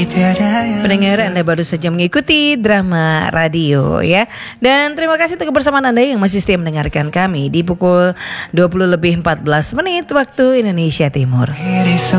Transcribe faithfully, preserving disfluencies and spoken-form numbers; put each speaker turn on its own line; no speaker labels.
Pendengar, Anda baru saja mengikuti drama radio ya. Dan terima kasih untuk kebersamaan Anda yang masih setia mendengarkan kami di pukul dua puluh lebih empat belas menit waktu Indonesia Timur.